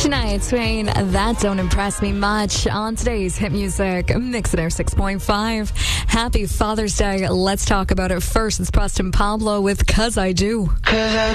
Shania Twain, That Don't Impress Me Much on today's Hit Music Mix at Air 6.5. Happy Father's Day. Let's talk about it first. It's Preston Pablo with 'Cause I Do.